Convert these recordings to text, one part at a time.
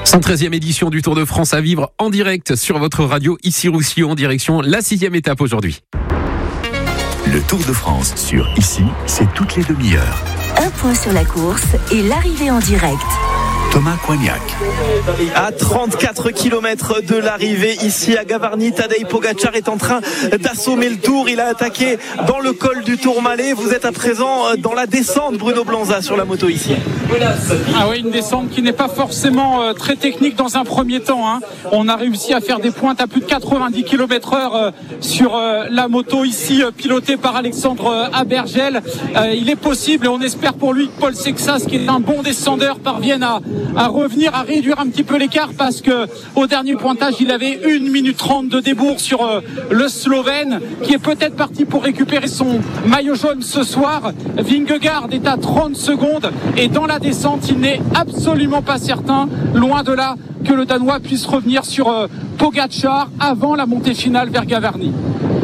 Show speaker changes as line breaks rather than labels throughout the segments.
113e édition du Tour de France à vivre en direct sur votre radio, ici Roussillon, en direction la 6e étape aujourd'hui.
Le Tour de France sur Ici, c'est toutes les demi-heures.
Un point sur la course et l'arrivée en direct.
Thomas Coignac.
À 34 km de l'arrivée ici à Gavarnie, Tadej Pogačar est en train d'assommer le Tour. Il a attaqué dans le col du Tourmalet. Vous êtes à présent dans la descente, Bruno Blanza, sur la moto ici.
Ah oui, une descente qui n'est pas forcément très technique dans un premier temps. On a réussi à faire des pointes à plus de 90 km/h sur la moto ici, pilotée par Alexandre Abergel. Il est possible, et on espère pour lui, que Paul Sexas, qui est un bon descendeur, parvienne à revenir, à réduire un petit peu l'écart, parce que au dernier pointage, il avait 1 minute 30 de débours sur le Slovène, qui est peut-être parti pour récupérer son maillot jaune ce soir. Vingegaard est à 30 secondes et dans la descente, il n'est absolument pas certain, loin de là, que le Danois puisse revenir sur Pogačar avant la montée finale vers Gavarnie.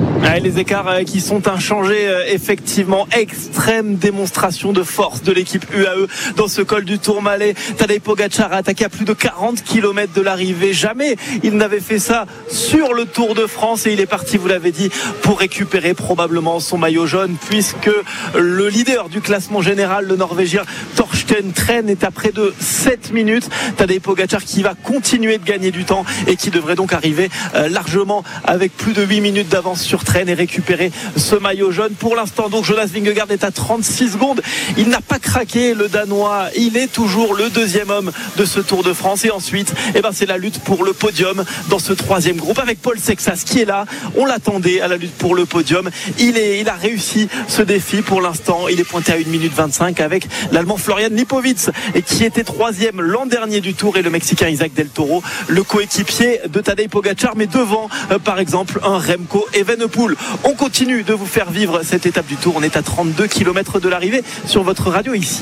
Les écarts qui sont inchangés, effectivement. Extrême démonstration de force de l'équipe UAE dans ce col du Tourmalet. Tadej Pogačar a attaqué à plus de 40 km de l'arrivée. Jamais il n'avait fait ça sur le Tour de France, et il est parti, vous l'avez dit, pour récupérer probablement son maillot jaune, puisque le leader du classement général, le Norvégien Torsten Tren, est à près de 7 minutes. Tadej Pogačar qui va continuer de gagner du temps et qui devrait donc arriver largement avec plus de 8 minutes d'avance sur Tren et récupérer ce maillot jaune. Pour l'instant, donc, Jonas Vingegaard est à 36 secondes. Il n'a pas craqué, le Danois. Il est toujours le deuxième homme de ce Tour de France. Et ensuite, c'est la lutte pour le podium dans ce troisième groupe avec Paul Sexas qui est là. On l'attendait à la lutte pour le podium. Il a réussi ce défi pour l'instant. Il est pointé à 1 minute 25 avec l'Allemand Florian Lipovitz, et qui était troisième l'an dernier du Tour, et le Mexicain Isaac Del Toro, le coéquipier de Tadej Pogačar, mais devant, par exemple, un Remco Evenepoel. On continue de vous faire vivre cette étape du Tour. On est à 32 km de l'arrivée sur votre radio ici.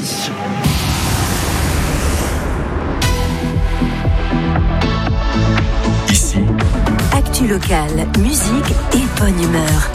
Ici,
Actu locale, musique et bonne humeur.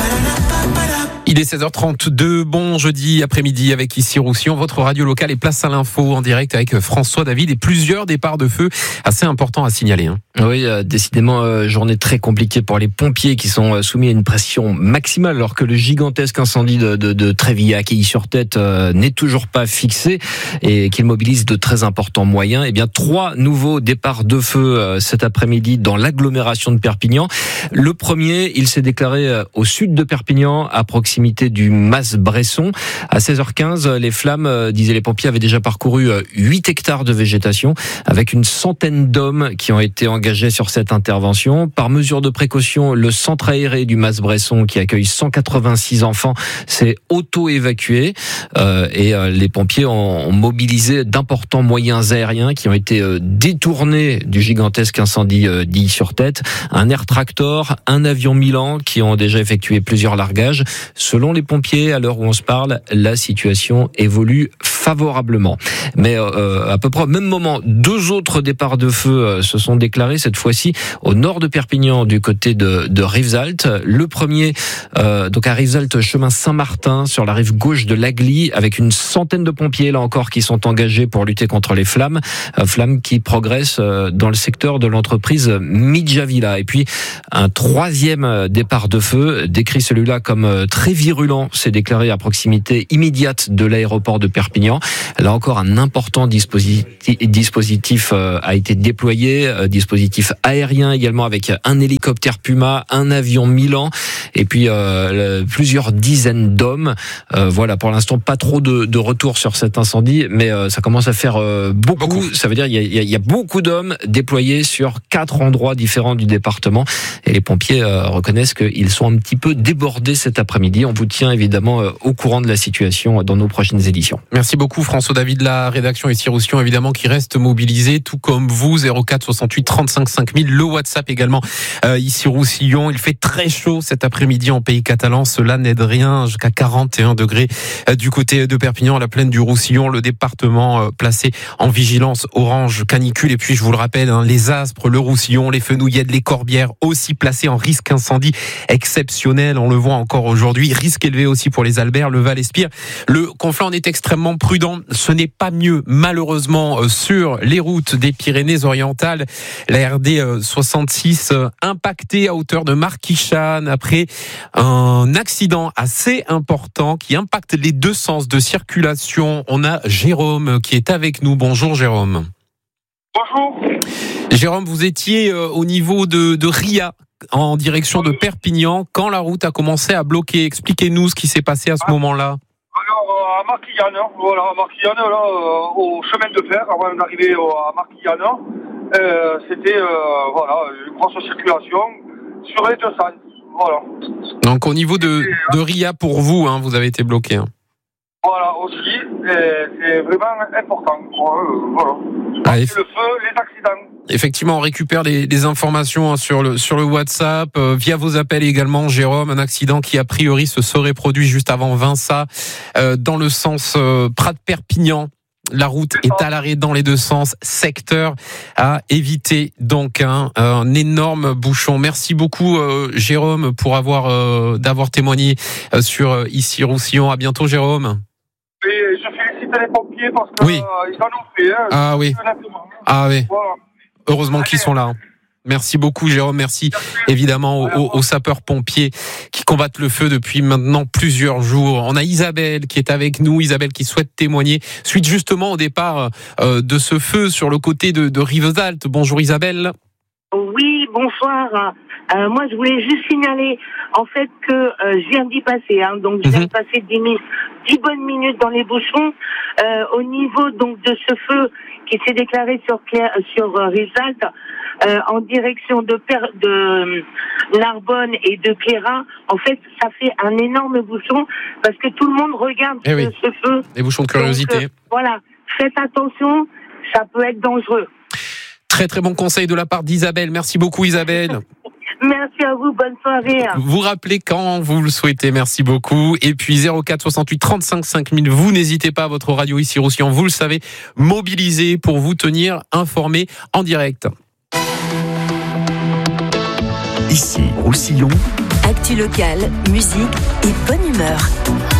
Il est 16h32, bon jeudi après-midi avec ici Roussillon, votre radio locale, et place à l'info en direct avec François David, et plusieurs départs de feu assez importants à signaler.
Oui, décidément, journée très compliquée pour les pompiers qui sont soumis à une pression maximale, alors que le gigantesque incendie de Trévilla à Quilly-sur-Tête n'est toujours pas fixé et qu'il mobilise de très importants moyens. 3 nouveaux départs de feu cet après-midi dans l'agglomération de Perpignan. Le premier, il s'est déclaré au sud de Perpignan, à proximité du Mas-Bresson. À 16h15, les flammes, disaient les pompiers, avaient déjà parcouru 8 hectares de végétation, avec une centaine d'hommes qui ont été engagés sur cette intervention. Par mesure de précaution, le centre aéré du Mas-Bresson, qui accueille 186 enfants, s'est auto-évacué, et les pompiers ont mobilisé d'importants moyens aériens qui ont été détournés du gigantesque incendie d'Illy-sur-Tête. Un Air Tractor, un avion Milan qui ont déjà effectué plusieurs largages. Selon les pompiers, à l'heure où on se parle, la situation évolue favorablement. Mais à peu près au même moment, 2 autres départs de feu se sont déclarés, cette fois-ci au nord de Perpignan, du côté de Rivesaltes. Le premier, donc à Rivesaltes, chemin Saint-Martin, sur la rive gauche de l'Agly, avec une centaine de pompiers, là encore, qui sont engagés pour lutter contre les flammes. Flammes qui progressent dans le secteur de l'entreprise Midjavilla. Et puis, un troisième départ de feu, décrit celui-là comme très virulent, s'est déclaré à proximité immédiate de l'aéroport de Perpignan. Là encore, un important dispositif a été déployé, dispositif aérien également, avec un hélicoptère Puma, un avion Milan, et puis plusieurs dizaines d'hommes. Voilà, pour l'instant, pas trop de retour sur cet incendie, mais ça commence à faire beaucoup. Ça veut dire il y a beaucoup d'hommes déployés sur 4 endroits différents du département, et les pompiers reconnaissent qu'ils sont un petit peu débordés cet après-midi. On vous tient évidemment au courant de la situation dans nos prochaines éditions.
Merci beaucoup François David, la rédaction ici Roussillon évidemment qui reste mobilisée, tout comme vous, 04 68 35 5000, le WhatsApp également ici Roussillon. Il fait très chaud cet après-midi en Pays Catalan, cela n'aide rien, jusqu'à 41 degrés du côté de Perpignan, à la plaine du Roussillon, le département placé en vigilance orange canicule. Et puis je vous le rappelle, les Aspres, le Roussillon, les Fenouillettes, les Corbières aussi placés en risque incendie exceptionnel, on le voit encore aujourd'hui. risque élevé aussi pour les Alberts, le Val-Espire. Le Conflent en est extrêmement prudent. Ce n'est pas mieux, malheureusement, sur les routes des Pyrénées-Orientales. La RD 66 impactée à hauteur de Marquichane après un accident assez important qui impacte les deux sens de circulation. On a Jérôme qui est avec nous. Bonjour Jérôme.
Bonjour.
Jérôme, vous étiez au niveau de Ria, en direction de Perpignan, quand la route a commencé à bloquer. Expliquez-nous ce qui s'est passé à ce moment-là.
Alors, à Marquillane, là, au chemin de fer, avant d'arriver à Marquillane, c'était une grosse circulation sur les deux sens. Voilà.
Donc au niveau de Ria, pour vous, vous avez été bloqué.
Voilà, aussi, c'est vraiment important. Voilà. Le feu, les accidents.
Effectivement, on récupère des informations sur le WhatsApp, via vos appels également, Jérôme. Un accident qui a priori se serait produit juste avant Vinça, dans le sens Prat-Perpignan. La route est à l'arrêt dans les deux sens, secteur à éviter donc un énorme bouchon. Merci beaucoup Jérôme pour d'avoir témoigné sur Issy-Roussillon. À bientôt Jérôme.
Et je félicite les pompiers parce que
oui.
Ils en ont fait.
Ah oui.
Voilà.
Heureusement qu'ils sont là. Merci beaucoup Jérôme, merci évidemment aux sapeurs-pompiers qui combattent le feu depuis maintenant plusieurs jours. On a Isabelle qui est avec nous, Isabelle qui souhaite témoigner suite justement au départ de ce feu sur le côté de Rivesaltes. Bonjour Isabelle.
Oui, bonsoir. Moi je voulais juste signaler en fait que je viens d'y passer, donc je viens de passer 10 bonnes minutes dans les bouchons au niveau donc de ce feu qui s'est déclaré sur Rivesaltes. En direction de Narbonne et de Cléra, en fait, ça fait un énorme bouchon parce que tout le monde regarde ce feu.
Des bouchons de curiosité.
Donc, voilà, faites attention, ça peut être dangereux.
Très très bon conseil de la part d'Isabelle. Merci beaucoup Isabelle.
Merci à vous, bonne soirée.
Vous rappelez quand vous le souhaitez, merci beaucoup. Et puis 04 68 35 5000, vous n'hésitez pas, à votre radio Issy-Roussillon, vous le savez, mobilisez pour vous tenir informé en direct.
Ici, Roussillon.
Actu locale, musique et bonne humeur.